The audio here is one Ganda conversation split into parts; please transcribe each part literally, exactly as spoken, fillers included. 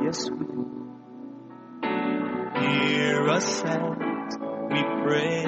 Yesu. Hear us as we pray.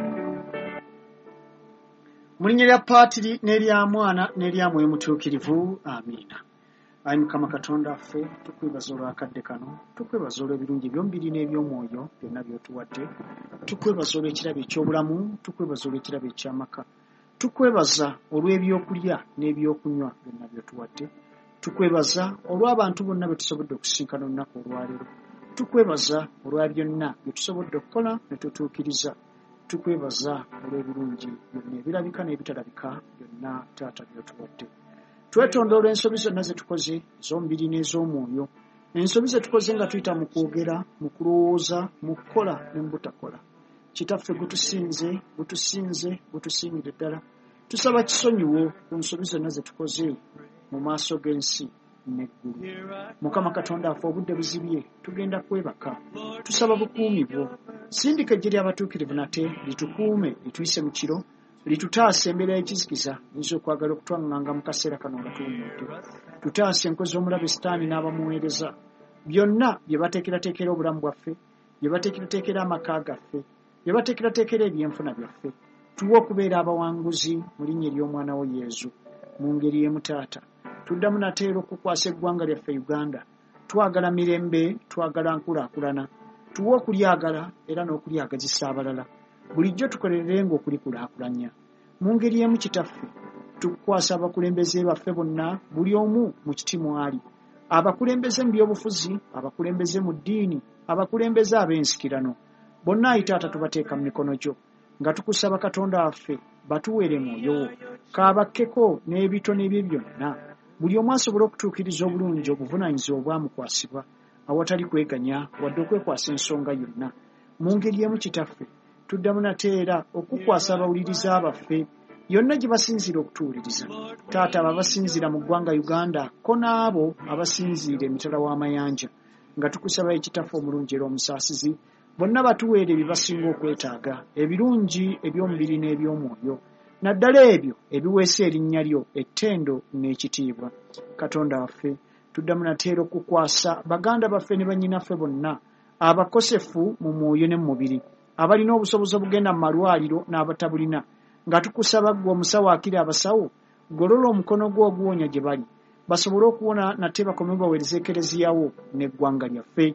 Mulinnya lya Paatiri n'erya Mwana n'erya Mwoyo Mutuukirivu. Amiina. Ayi Mukama Katonda ffe tukwebaza olwakadde kano, tukwebaza olw'ebirungi eby'omubiri n'eby'omwoyo byonna by'otuwadde, tukwebaza olw'ekirabo eky'obulamu, tukwebaza olw'ekirabo eky'amaka, tukwebaza olw'ebyokulya n'ebyokunywa byonna by'otuwadde, tukwebaza olw'abantu bonna be tusobodde okusinkana olunaku olwaleero, tukwebaza olwa byonna bye tusobodde okukola ne tutuukiriza, tukwebaza olw'ebirungi byonna ebirabika n'ebitalabika byonna Taata by'otuwadde. Twetonda olw'ensobi zonna ze tukoze ez'omubiri n'ez'omwoyo, ensobi ze tukoze nga tuyita mu kwogera, mu kulowooza, mu kukola ne mu butakola. Kitaffe gutusinze, gutusinze, gutusiimire ddala. Tusaba kisonyiwo ku nsobi zonna ze tukoze mu maaso g'ensi n'eggulu. Mukama Katonda affe obudde buzibye, tugenda kwebaka. Tusaba bukuumi bwo. Sindika eggye ly'abatuukirivu nate litukuume, lituyise mu kiro, litutaase embeera y'ekizikiza yinza okwagala okutwaŋŋanga mu kaseera kano nga tuwummudde. Tutaase enkozi z'omulabe Sitaani n'abamuweereza. Byonna bye bateekerateekera obulamu bwaffe, bye bateekerateekera amaka gaffe, bye bateekerateekera ebyenfuna byaffe. Tuwe okubeera abawanguzi mu linnya ery'Omwana wo Yesu. Mu ngeri y'emu Taata, tuddamu nateera okukwasa eggwanga lyaffe Uganda. Twagala mirembe, twagala nkulaakulana. Tuwe okulyagala era n'okulyagazisa abalala. Bulijjo tukolerenga okulikulaakulanya. Mu ngeri y'emu Kitaffe, tukwasa abakulembeze baffe bonna, buli omu mu kiti mwali. Abakulembeze mu by'obufuzi, abakulembeze mu ddiini, abakulembeze ab'ensikirano. Bonna ayi Taata tubateeka mu mikono gyo, nga tukusaba Katonda waffe batuweere mwoyo wo. Kaabakkeko n'ebitono ebye byonna. Buli omu asobole okutuukiriza obulungi obuvunaanyizibwa obwamukwasibwa, awatali kweganya wadde okwekwasa ensonga yonna. Mu ngeri y'emu Kitaffe, tuddamu nateera okukwasa abawuliriza baffe yonna gye basinziira okutuwuliriza. Taata abo abasinziira mu ggwanga Uganda ko n'abo abasinziira emitala w'amayanja, nga tukusaba Ekitaffe omulungi era omusaasizi, bonna batuweere bye basinga okwetaaga, ebirungi eby'omubiri n'eby'omwoyo, naddala ebyo ebiweesa erinnya lyo ettendo n'ekitiibwa. Katonda waffe, tuddamu nateera okukwasa baganda baffe ne bannyinaffe bonna abakosefu mu mwoyo ne mu mubiri, abalina obusobozi obugenda mu malwaliro n'abatabulina, nga tukusaba ggwe omusawo akiri abasawo, golola omukono gwo oguwonya gye bali, basobole okuwona nate bakome baweereza ekereziya wo n'eggwanga lyaffe.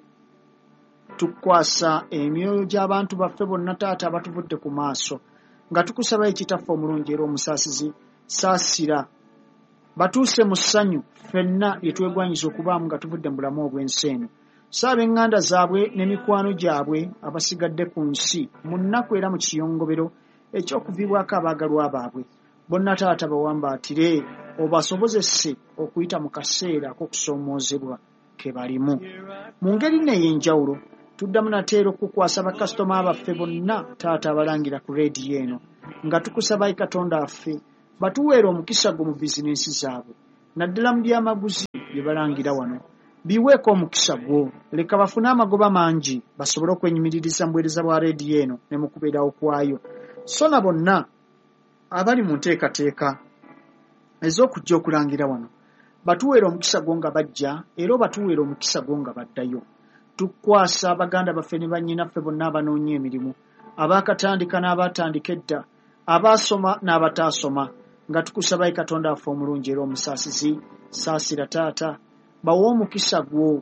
Tukwasa emyoyo gy'abantu baffe bonna Taata abatuvudde ku maaso, nga tukusaba Ekitaffe omulungi era omusaasizi, saasira batuuse mu ssanyu ffenna lye twegwanyiza okubaamu nga tuvudde mu bulamu obw'ensi eno. Saaba eŋŋanda zaabwe n'emikwano gyabwe abasigadde ku nsi mu nnaku era mu kiyongobero eky'okuviibwako abaagalwa baabwe. Bonna Taata bawambaatire, obasobozese okuyita mu kaseera k'okusoomoozebwa ke balimu. Mu ngeri nno ey'enjawulo, tuddamu nateera okukwasa bakasitoma baffe bonna Taata abalangira ku leediyo eno, nga tukusaba Katonda waffe batuweere omukisa gwo mu bizinensi zaabwe, naddala mu byamaguzi bye balangira wano. Biweeko omukisa gwo, leka bafune amagoba mangi basobole okwenyimiririza mu buweereza bwa leediyo eno ne mu kubeerawo kwayo. So na bonna abali mu nteekateeka ez'okujja okulangira wano, batuweere omukisa gwo nga bajja era batuweere omukisa gwo nga baddayo. Tukwasa abaganda baffe ne bannyinaffe bonna abanoonya emirimu, abaakatandika n'abaatandika edda, abaasoma n'abataasoma, nga tukusaba Katonda waffe omulungi era omusaasizi, saasira Taata, bawe omukisa gwo,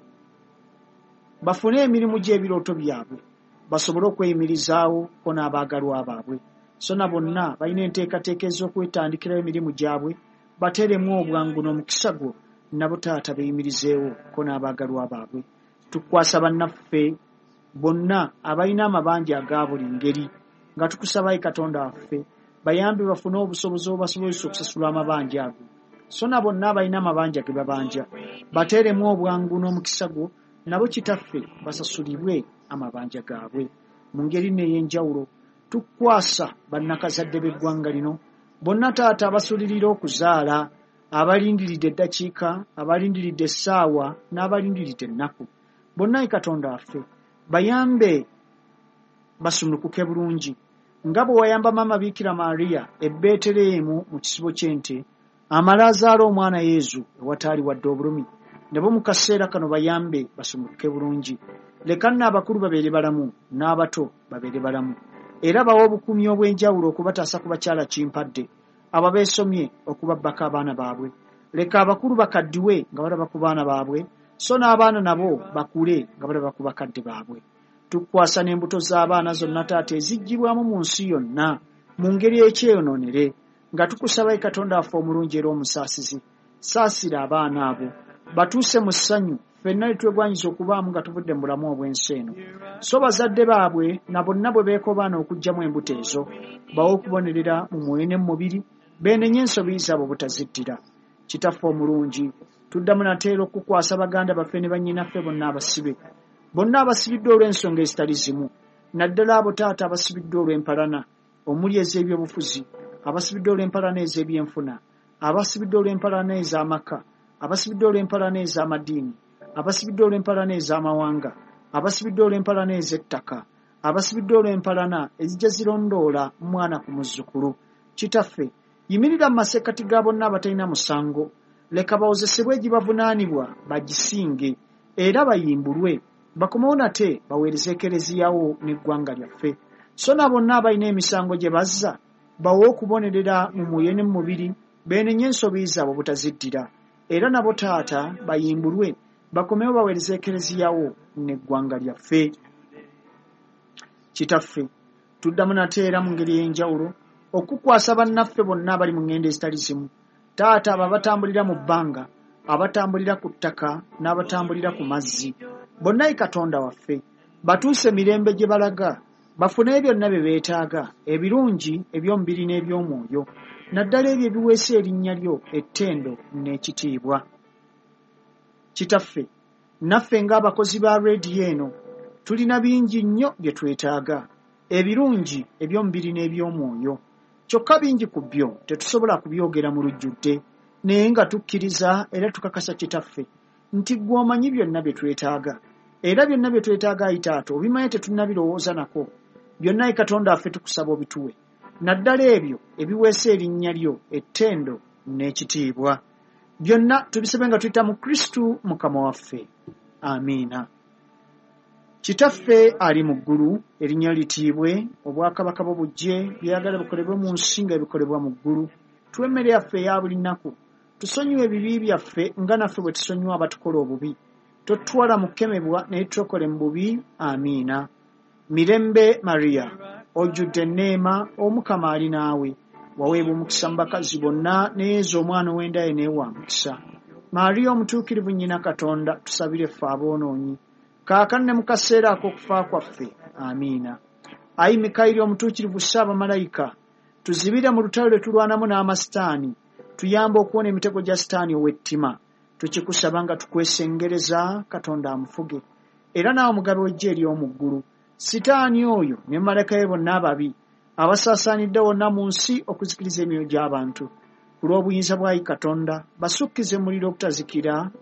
bafune emirimu gy'ebirooto byabwe, basobole okweyimirizaawo ko n'abaagalwa baabwe. So na bonna balina enteekateeka ez'okwetandikirawo emirimu gyabwe, bateeremu obwangu n'omukisa gwo, nabo Taata beeyimirizeewo ko n'abaagalwa baabwe. Tukwasa bannaffe bonna abalina amabanja aga buli ngeri, nga tukusaba Katonda waffe bayambe bafune obusobozi obubasobozesa okusasula amabanja ago. So na bonna abalina amabanja ge babanja, bateeremu obwangu n'omukisa gwo, nabo Kitaffe basasulibwe amabanja gaabwe. Mu ngeri n'ey'enjawulo, tukwasa bannakazadde b'eggwanga lino bonna Taata abasulirira okuzaala, abalindiridde eddakiika, abalindiridde essaawa n'abalindiridde ennaku. Bonna Katonda waffe bayambe basumukuke bulungi, nga bwe wayamba Maama Biikira Maria e Beeterehemu mu kisibo ky'ente, amala azaala omwana Yesu ewataali wadde obulumi, ne bo mu kaseera kano bayambe basumuke bulungi. Leka n'abakulu babeere balamu n'abato babeere balamu, era bawa obukuumi obw'enjawulo okubataasa ku bakyala kimpadde abo beesomye okubabbako abaana baabwe. Leka abakulu bakaddiwe nga balaba ku baana baabwe, so n'abaana nabo bakule nga balaba ku bakadde baabwe. Tukwasa n'embuto z'abaana zonna taata eziggyibwamu mu nsi yonna mu ngeri ekyeyononere, nga tukusaba Ayi Katonda waffe omulungi era omusaasizi, saasira abaana abo batuuse mu ssanyu ffenna ne twegwanyiza okubaamu nga tuvudde mu bulamu obw'ensi eno. So bazadde baabwe na bonna bwe beekobaana okuggyamu embuto ezo, bawe okubonerera mu mwoyo ne mu mubiri, beenenye ensobi zaabwe butaziddira. Kitaffe omulungi, tuddamu nateera okukwasa baganda baffe ne bannyinaffe bonna abasibe, bonna abasibiddwe olw'ensonga ezitali zimu, naddala abo taata abasibiddwe olw'empalana omuli ez'ebyobufuzi, abasibiddwe olw'empalana ez'ebyenfuna, abasibiddwe olw'empalana ez'amaka, abasibiddwe olw'empalana ez'amadiini, abasibiddwe olw'empalana ez'amawanga, abasibiddwe olw'empalana ez'ettaka, abasibiddwe olw'empalana ezijja zirondoola mwana ku muzzukulu. Kitaffe, yimirira mu masekkati ga bonna abatalina musango, leka bawozesebwe egibavunaanibwa bagisinge, era bayimbulwe, bakomewo nate baweereze ekereziyawo n'eggwanga lyaffe. So na bonna abalina emisango gye bazza, bawe okubonerera mu mwoyo ne mu mubiri, beenenye ensobi zaabwe butaziddira, era nabo taata bayimbulwe, bakomewo baweereze ekereziyawo n'eggwanga lyaffe. Kitaffe, tuddamu nate era mu ngeri ey'enjawulo okukwasa bannaffe bonna abali mu ngendo ezitali zimu, taata abo abatambulira mu bbanga, abatambulira ku ttaka n'abatambulira ku mazzi, bonna Ayi Katonda waffe batuuse mirembe gye balaga, bafune byonna bye beetaaga, ebirungi eby'omubiri n'eby'omwoyo, naddala ebyo ebiweesa erinnya lyo ettendo n'ekitiibwa. Kitaffe, naffe ng'abakozi ba leediyo eno tulina bingi nnyo bye twetaaga, ebirungi eby'omubiri n'eby'omwoyo, kyokka bingi ku byo tetusobola kubyogera mu lujjudde, naye nga tukkiriza era tukakasa Kitaffe nti ggwe omanyi byonna bye twetaaga, era byonna bye twetaaga Ayi Taata obimanyi tetunnabirowooza nako. Byonna Ayi Katonda waffe tukusaba obituwe, naddala ebyo ebiweesa erinnya lyo ettendo n'ekitiibwa. Byonna tubisebe nga tuyita mu Kristu Mukama waffe. Amiina. Kitaffe ali mu ggulu, erinnya litiibwe, obwakabaka bwo bujje, byagala bikolebwe mu nsi nga bikolebwa mu ggulu. Tuwe emmere yaffe eya buli nnaku, tusonyiwe ebibi byaffe nga naffe bwe tusonyiwa abatukola obubi, totutwala mu kukemebwa naye tulokole mu bubi. Amiina. Mirembe Maria, ojjudde enneema, Omukama ali naawe, waweebwa omukisa mu bakazi bonna, n'ezo omwana ow'endaye n'ewa mukisa. Maria omutuukirivu nnyina Katonda, tusabire ffe aboonoonyi, kaakano ne mu kaseera ak'okufa kwaffe. Amiina. Ayi Mikayiri omutuukirivu Ssaabamalayika, tuzibire mu lutalo lwe tulwanamu n'amasitaani, tuyambe okuwona emitego gya sitaani ow'ettima. Tukikusaba nga tukwesengereza, Katonda amufuge, era naawe omugabe w'eggye ery'omu ggulu, sitaani oyo ne malayika be bonna ababi abasaasaanidde wonna mu nsi okuzikiriza emyoyo gy'abantu, ku lw'obuyinza bwa Ayi Katonda basukkize muliro obutazikira